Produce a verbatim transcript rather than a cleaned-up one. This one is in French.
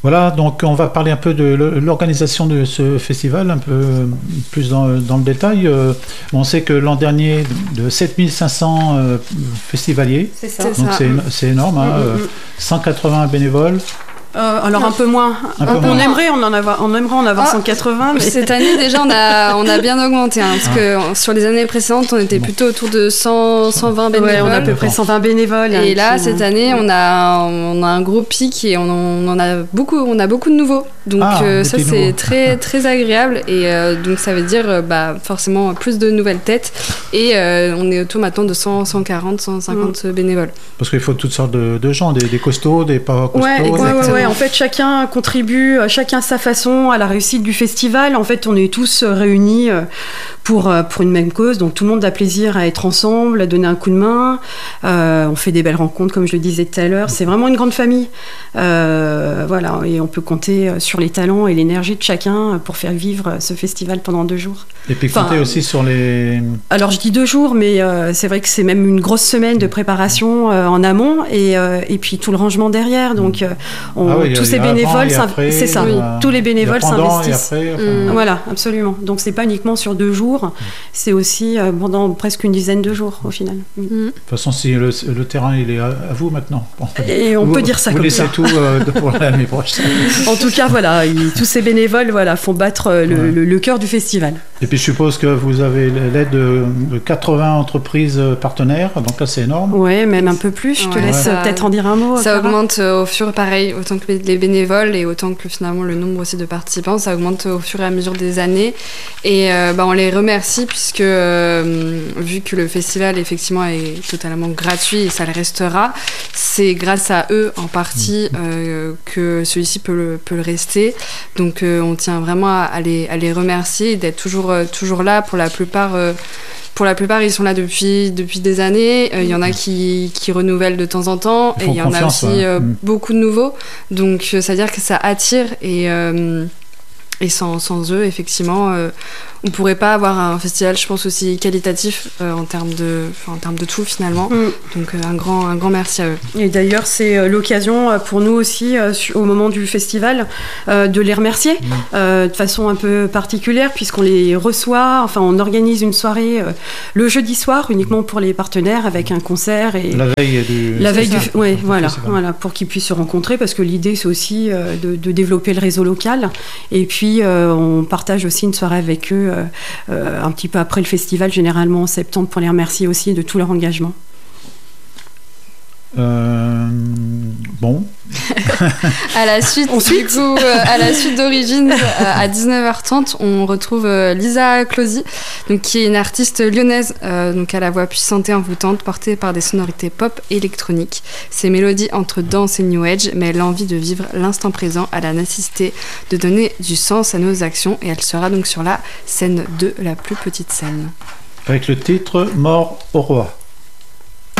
Voilà, donc on va parler un peu de l'organisation de ce festival, un peu plus dans, dans le détail. Euh, on sait que l'an dernier, de sept mille cinq cents euh, festivaliers, c'est ça. Donc c'est, c'est énorme, hein, mmh, mmh. cent quatre-vingts bénévoles. Euh, alors non. un peu moins. Un peu on, moins. Aimerait, on, en avoir, on aimerait en avoir ah, cent quatre-vingts. Mais... Cette année déjà on a, on a bien augmenté hein, parce ah. que sur les années précédentes on était bon. plutôt autour de cent, cent vingt bénévoles. Ouais, on a à peu près cent vingt bénévoles. Et hein, là qui... cette année on a, on a un gros pic et on, on en a beaucoup, on a beaucoup de nouveaux. Donc ah, euh, ça c'est nouveaux. très très agréable et euh, donc ça veut dire bah, forcément plus de nouvelles têtes et euh, on est autour maintenant de cent, cent quarante, cent cinquante mmh. bénévoles. Parce qu'il faut toutes sortes de, de gens, des, des costauds, des pas costauds. Ouais, ouais, ouais, ouais. En fait chacun contribue chacun à sa façon à la réussite du festival. En fait, on est tous réunis pour, pour une même cause. Donc, tout le monde a plaisir à être ensemble, à donner un coup de main. Euh, on fait des belles rencontres, comme je le disais tout à l'heure. C'est vraiment une grande famille. Euh, voilà. Et on peut compter sur les talents et l'énergie de chacun pour faire vivre ce festival pendant deux jours. Et puis compter enfin, aussi sur les... Alors, je dis deux jours, mais euh, c'est vrai que c'est même une grosse semaine de préparation euh, en amont et, euh, et puis tout le rangement derrière. Donc, euh, on, ah oui, tous ces bénévoles Après, c'est ça, oui. Tous les bénévoles s'investissent. Après, enfin, mmh. Voilà, absolument. Donc c'est pas uniquement sur deux jours, mmh. c'est aussi euh, pendant presque une dizaine de jours au final. Mmh. De toute façon, si le, le terrain il est à, à vous maintenant. Bon, et on vous, peut dire ça vous comme laissez ça. tout euh, pour l'année prochaine. En tout cas, voilà, ils, tous ces bénévoles voilà, font battre euh, le, ouais. le, le cœur du festival. Et puis je suppose que vous avez l'aide de, de quatre-vingts entreprises partenaires, donc là c'est énorme. Oui, même un peu plus. Je te ouais. laisse ouais. peut-être en dire un mot. Ça Clara. augmente euh, au fur pareil, autant que les bénévoles et autant que finalement le nombre aussi de participants, ça augmente au fur et à mesure des années et euh, bah, on les remercie puisque euh, vu que le festival effectivement est totalement gratuit et ça le restera, c'est grâce à eux en partie euh, que celui-ci peut le, peut le rester, donc euh, on tient vraiment à, à, les, à les remercier et d'être toujours, euh, toujours là pour la plupart euh, Pour la plupart, ils sont là depuis, depuis des années. Il euh, y en a qui, qui renouvellent de temps en temps. Et il y en a aussi ouais. euh, mmh. beaucoup de nouveaux. Donc, euh, c'est-à-dire que ça attire. Et, euh, et sans, sans eux, effectivement, euh, on ne pourrait pas avoir un festival, je pense, aussi qualitatif euh, en, termes de, en termes de tout, finalement. Mmh. Donc, euh, un, grand, un grand merci à eux. Et d'ailleurs, c'est euh, l'occasion pour nous aussi, euh, au moment du festival, euh, de les remercier mmh. euh, de façon un peu particulière, puisqu'on les reçoit. Enfin, on organise une soirée euh, le jeudi soir, uniquement pour les partenaires, avec un concert. Et la veille du... La veille du... Oui, voilà, voilà, pour qu'ils puissent se rencontrer, parce que l'idée, c'est aussi euh, de, de développer le réseau local. Et puis, euh, on partage aussi une soirée avec eux Euh, euh, un petit peu après le festival, généralement en septembre, pour les remercier aussi de tout leur engagement. Euh, bon. à la suite, du coup, euh, à la suite d'Origine, euh, à dix-neuf heures trente, on retrouve euh, Lisa Closy, donc qui est une artiste lyonnaise, euh, donc à la voix puissante et envoûtante, portée par des sonorités pop et électroniques. Ses mélodies entre danse et new age, mais elle a envie de vivre l'instant présent, à la nécessité de donner du sens à nos actions, et elle sera donc sur la scène de la plus petite scène. Avec le titre Mort au roi.